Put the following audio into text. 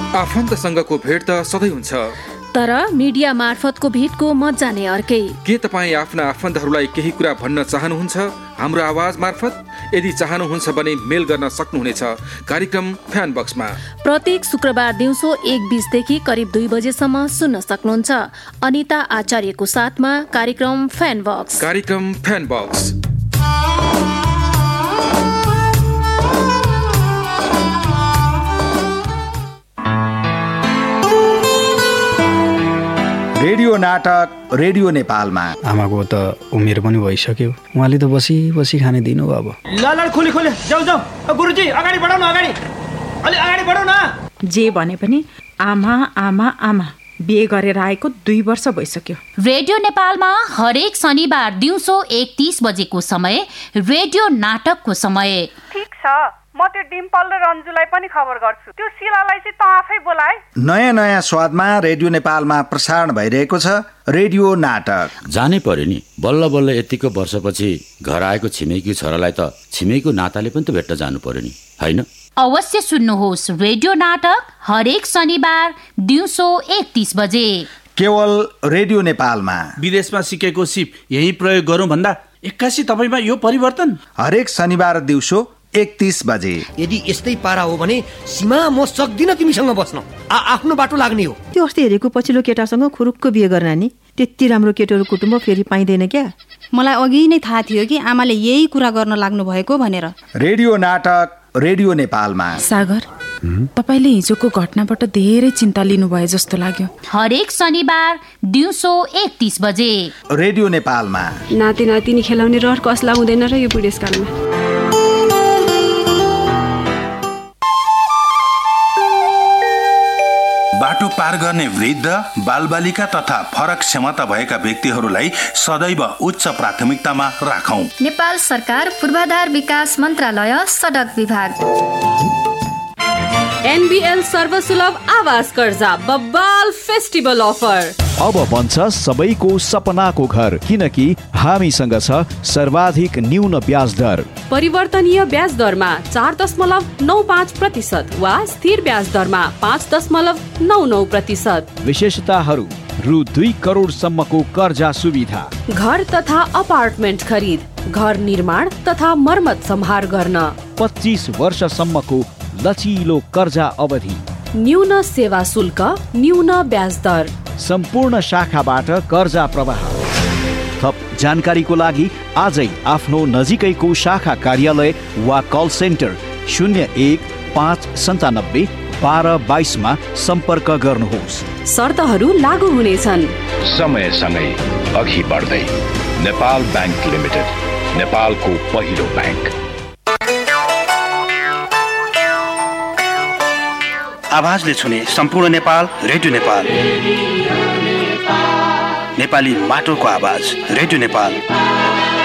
आफन्तसँगको भेट त सधैँ हुन्छ, तर मिडिया मार्फतको भेटको मजा नै अर्कै। के तपाईँ आफ्ना आफन्तहरूलाई केही कुरा भन्न चाहनुहुन्छ हाम्रो आवाज मार्फत? यदि चाहनुहुन्छ भने मेल गर्न सक्नुहुनेछ कार्यक्रम फ्यान बक्समा। प्रत्येक शुक्रबार दिउँसो 1:20 देखि करिब 2 बजेसम्म सुन्न सक्नुहुन्छ। अनिता आचार्यको साथमा कार्यक्रम फ्यान बक्स। कार्यक्रम फ्यान बक्स। रेडियो नाटक रेडियो नेपालमा। आमाको त उमेर पनि भइसक्यो, उहाँले त बसी खाने दिनु अब। ल खोली जाऊ गुरुजी, अगाडि बढाउन, अलि अगाडि बढाउ न। जे भने पनि आमा आमा आमा बिहे गरेर आएको 2 वर्ष भइसक्यो। रेडियो नेपालमा हरेक शनिबार दिउँसो 1:30 बजेको समय रेडियो नाटकको समय। ठीक छ, म त्यो डिम्पल र रन्जुलाई पनि खबर गर्छु। त्यो शिलालाई चाहिँ त आफै बोलाए। नयाँ स्वादमा रेडियो नेपालमा प्रसारण भइरहेको छ रेडियो नाटक। जानै पर्यो नि, बल्ल बल्ल यतिको वर्षपछि घर आएको छिमेकी छोरालाई त छिमेकीको नाताले पनि त भेट्न जानु पर्यो नि, हैन? अवश्य सुन्नुहोस् रेडियो नाटक हरेक शनिबार दिउँसो 1:30 बजे केवल रेडियो नेपालमा। विदेशमा सिकेको सिप यही प्रयोग गरौँ भन्दा 81 तपाईमा यो परिवर्तन। हरेक शनिबार दिउँसो 1:30 बजे। यदि यस्तै पारा हो भने सीमा म सक्दिन तिमीसँग बस्न, आफ्नो बाटो लाग्ने हो। त्यो अस्ति हेरेको पछिल्लो केटासँग खुरुक्क बिहे गर्न नि, त्यति राम्रो केटोहरू कुटुम्ब फेरि पाइँदैन क्या। मलाई अघि नै थाहा थियो कि आमाले यही कुरा गर्न लाग्नु भएको भनेर। रेडियो नाटक रेडियो नेपालमा। सागर, तपाईले हिजोको घटनाबाट धेरै चिन्ता लिनुभयो जस्तो लाग्यो। हरेक शनिबार दिउँसो 1:30 बजे रेडियो नेपालमा। नाति नातिनी खेलाउने रहर कसला हुँदैन र यो बुढेसकालमा। बाटो पार गर्ने वृद्ध, बालबालिका तथा फरक क्षमता भएका व्यक्तिहरूलाई सदैव उच्च प्राथमिकतामा राखौं। नेपाल सरकार पूर्वाधार विकास मन्त्रालय सडक विभाग। NBL सर्वसुलभ आवास कर्जा बब्बाल फेस्टिभल अफर। अब बन्छ सबैको सपनाको घर, किनकि हामीसँग छ सर्वाधिक न्यून ब्याज दर। परिवर्तनीय ब्याज दरमा 4.95% वा स्थिर ब्याज दरमा 5.99%। विशेषताहरू: रु 2 करोड सम्मको कर्जा सुविधा, घर तथा अपार्टमेन्ट खरिद, घर निर्माण तथा मर्मत सम्हार गर्न, 25 वर्षसम्मको लचिलो कर्जा अवधि, न्यून सेवा शुल्क, न्यून ब्याज दर, सम्पूर्ण शाखाबाट कर्जा प्रवाह। थप जानकारीको लागि आजै आफ्नो नजिकैको शाखा कार्यालय वा कल सेन्टर 01-597 1222 मा सम्पर्क गर्नुहोस्। शर्तहरू लागू हुनेछन्। समयसँगै अघि बढ्दै नेपाल बैंक लिमिटेड, नेपालको पहिलो बैंक। आवाजले छुने सम्पूर्ण नेपाल रेडियो नेपाल। नेपाली माटोको आवाज रेडियो नेपाल।